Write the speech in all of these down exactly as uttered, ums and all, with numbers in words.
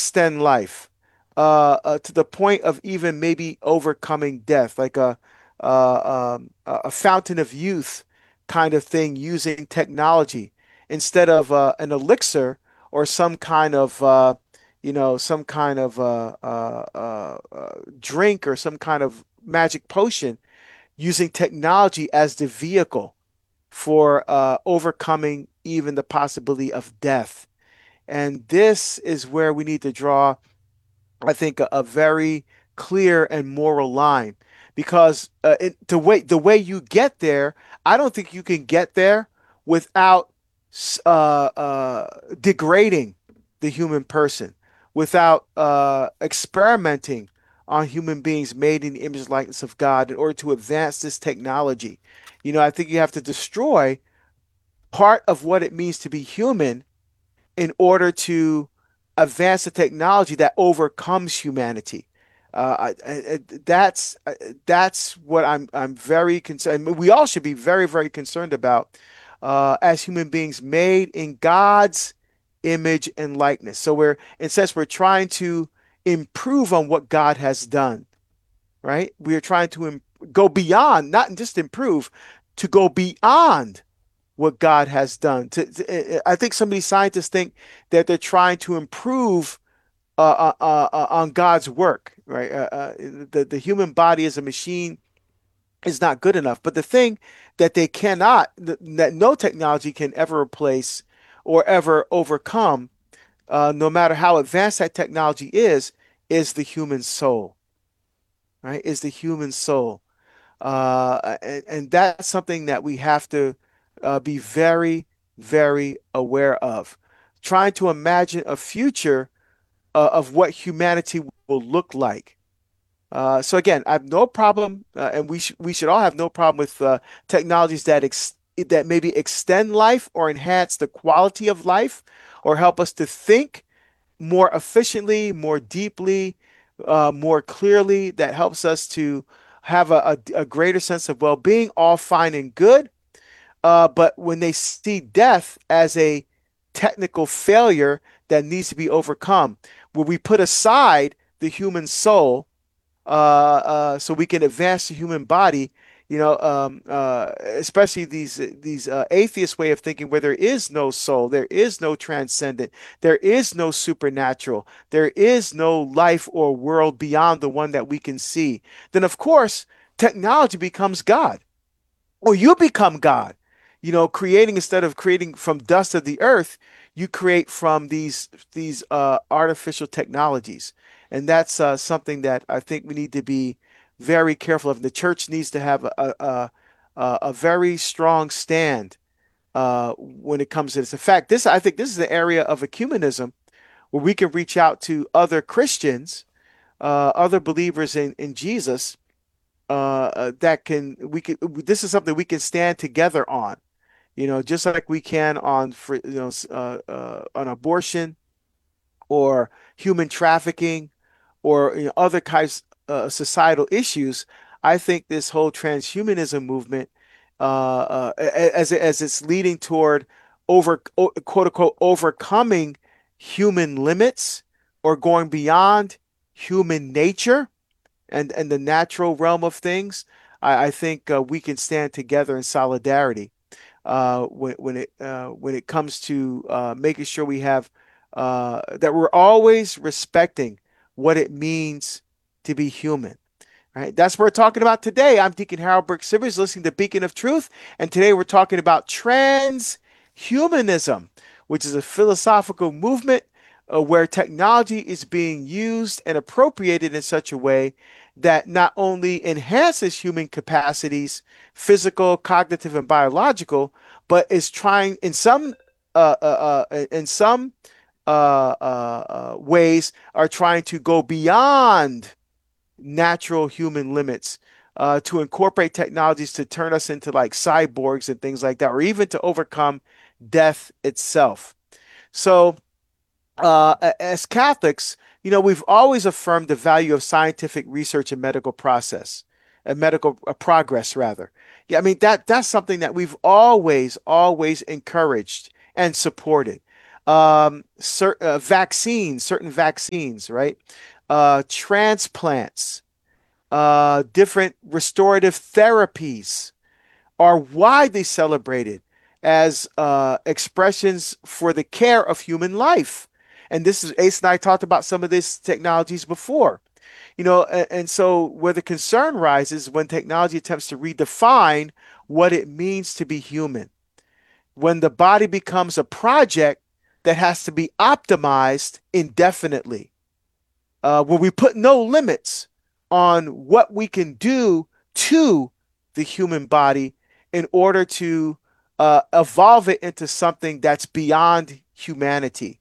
extend life uh, uh, to the point of even maybe overcoming death, like a uh, um, a a fountain of youth kind of thing using technology instead of uh, an elixir or some kind of uh, you know some kind of uh, uh, uh, uh, drink or some kind of magic potion, using technology as the vehicle for uh, overcoming even the possibility of death. And this is where we need to draw, I think, a, a very clear and moral line, because uh, it, the way the way you get there, I don't think you can get there without uh, uh, degrading the human person, without uh, experimenting on human beings made in the image and likeness of God in order to advance this technology. You know, I think you have to destroy part of what it means to be human in order to advance the technology that overcomes humanity. Uh, I, I, that's uh, that's what I'm I'm very concerned. We all should be very very concerned about uh, as human beings made in God's image and likeness. So we're, in a sense, we're trying to improve on what God has done, right? We are trying to im- go beyond, not just improve, to go beyond what God has done. To, to- I think some of these scientists think that they're trying to improve uh, uh, uh, uh, on God's work, right? Uh, uh, the the human body as a machine is not good enough. But the thing that they cannot, that no technology can ever replace or ever overcome, uh, no matter how advanced that technology is, is the human soul, right? Is the human soul. Uh, and, and that's something that we have to uh, be very, very aware of. Trying to imagine a future uh, of what humanity will look like. Uh, so again, I have no problem, uh, and we should we should all have no problem with uh, technologies that ex that maybe extend life or enhance the quality of life, or help us to think more efficiently, more deeply, uh, more clearly. That helps us to have a, a, a greater sense of well-being. All fine and good. Uh, but when they see death as a technical failure that needs to be overcome, where we put aside the human soul uh, uh, so we can advance the human body. You know, um, uh, especially these these uh, atheist way of thinking, where there is no soul, there is no transcendent, there is no supernatural, there is no life or world beyond the one that we can see. Then, of course, technology becomes God, or you become God. You know, creating, instead of creating from dust of the earth, you create from these these uh, artificial technologies, and that's uh, something that I think we need to be very careful of. The church needs to have a a, a, a very strong stand uh, when it comes to this. In fact, this I think this is the area of ecumenism where we can reach out to other Christians, uh, other believers in in Jesus, uh, uh, that can we can this is something we can stand together on, you know, just like we can on for you know uh, uh, on abortion or human trafficking or you know, other kinds of uh, societal issues. I think this whole transhumanism movement, uh, uh, as as it's leading toward over quote unquote overcoming human limits or going beyond human nature and and the natural realm of things, I, I think uh, we can stand together in solidarity uh, when when it uh, when it comes to uh, making sure we have uh, that we're always respecting what it means to be human. Right? That's what we're talking about today. I'm Deacon Harold Burke Sivers, listening to Beacon of Truth, and today we're talking about transhumanism, which is a philosophical movement uh, where technology is being used and appropriated in such a way that not only enhances human capacities, physical, cognitive, and biological, but is trying in some uh, uh, uh, in some uh, uh, uh, ways are trying to go beyond natural human limits, uh, to incorporate technologies to turn us into like cyborgs and things like that, or even to overcome death itself. So, uh, as Catholics, you know, we've always affirmed the value of scientific research and medical process, and medical uh, progress, rather. Yeah, I mean that that's something that we've always, always encouraged and supported. um, cer- uh, vaccines, certain vaccines, right? Uh, transplants, uh, different restorative therapies are widely celebrated as uh, expressions for the care of human life. And this is Ace and I talked about some of these technologies before. You know, and, and so where the concern rises when technology attempts to redefine what it means to be human, when the body becomes a project that has to be optimized indefinitely, uh, where we put no limits on what we can do to the human body in order to uh, evolve it into something that's beyond humanity.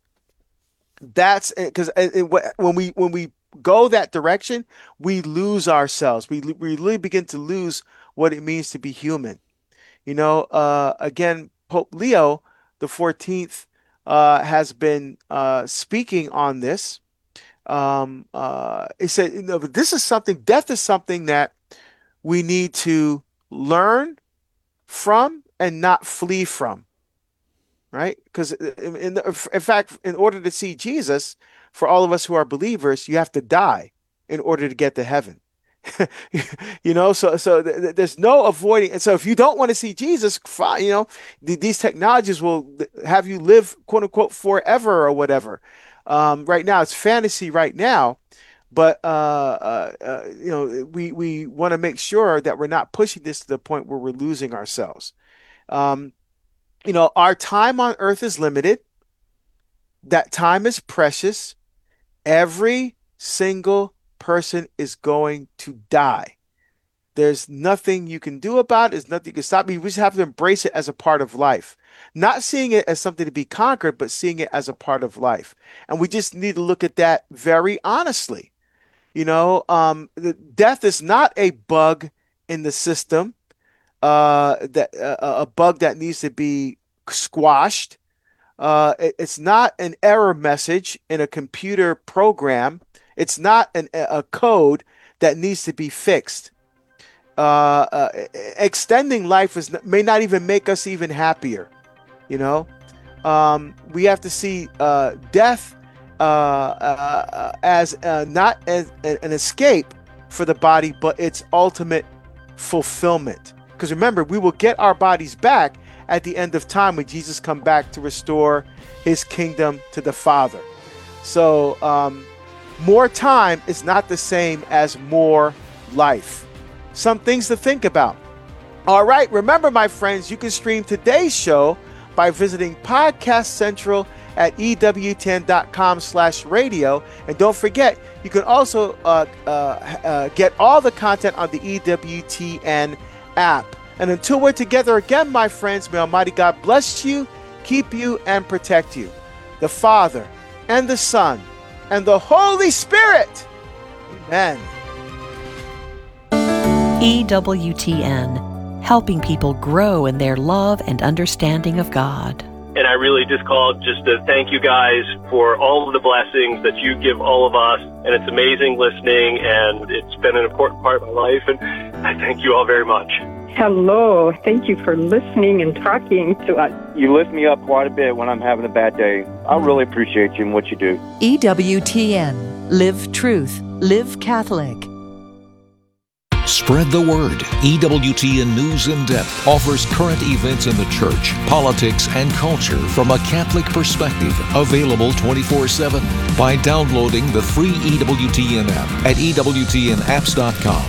That's because when we when we go that direction, we lose ourselves. We, we really begin to lose what it means to be human. You know, uh, again, Pope Leo the fourteenth uh, has been uh, speaking on this. Um, uh, he said, you know, this is something, death is something that we need to learn from and not flee from, right? Because in, in, in fact, in order to see Jesus, for all of us who are believers, you have to die in order to get to heaven. You know, so so th th- there's no avoiding. And so if you don't want to see Jesus, fine, you know, th these technologies will th- have you live quote unquote forever or whatever. Um, right now, it's fantasy right now, but uh, uh, uh, you know, we we want to make sure that we're not pushing this to the point where we're losing ourselves. Um, you know, our time on earth is limited. That time is precious. Every single person is going to die. There's nothing you can do about it. There's nothing you can stop. You just have to embrace it as a part of life. Not seeing it as something to be conquered, but seeing it as a part of life. And we just need to look at that very honestly. You know, um, the, death is not a bug in the system, uh, that uh, a bug that needs to be squashed. Uh, it- it's not an error message in a computer program. It's not an, a code that needs to be fixed. Uh, uh, e- extending life is may not even make us even happier. You know, um, we have to see uh, death uh, uh, uh, as uh, not as an escape for the body, but its ultimate fulfillment. Because remember, we will get our bodies back at the end of time when Jesus come back to restore his kingdom to the Father. So um, more time is not the same as more life. Some things to think about. All right, remember, my friends, you can stream today's show by visiting Podcast Central at E W T N dot com slash radio. And don't forget, you can also uh, uh, uh, get all the content on the E W T N app. And until we're together again, my friends, may Almighty God bless you, keep you, and protect you. The Father, and the Son, and the Holy Spirit. Amen. E W T N, helping people grow in their love and understanding of God. And I really just called just to thank you guys for all of the blessings that you give all of us. And it's amazing listening, and it's been an important part of my life. And I thank you all very much. Hello. Thank you for listening and talking to us. You lift me up quite a bit when I'm having a bad day. I really appreciate you and what you do. E W T N, live truth, live Catholic. Spread the word. E W T N News in Depth offers current events in the church, politics, and culture from a Catholic perspective. Available twenty-four seven by downloading the free E W T N app at E W T N apps dot com.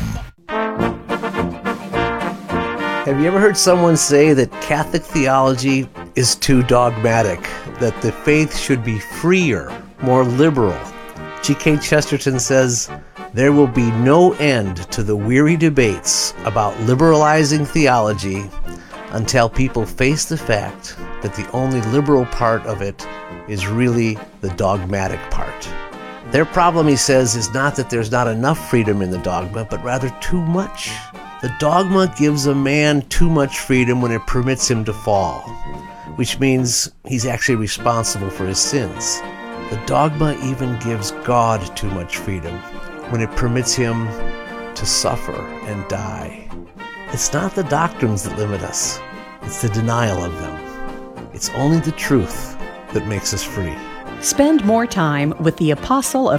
Have you ever heard someone say that Catholic theology is too dogmatic, that the faith should be freer, more liberal? G K Chesterton says, there will be no end to the weary debates about liberalizing theology until people face the fact that the only liberal part of it is really the dogmatic part. Their problem, he says, is not that there's not enough freedom in the dogma, but rather too much. The dogma gives a man too much freedom when it permits him to fall, which means he's actually responsible for his sins. The dogma even gives God too much freedom when it permits him to suffer and die. It's not the doctrines that limit us, it's the denial of them. It's only the truth that makes us free. Spend more time with the Apostle of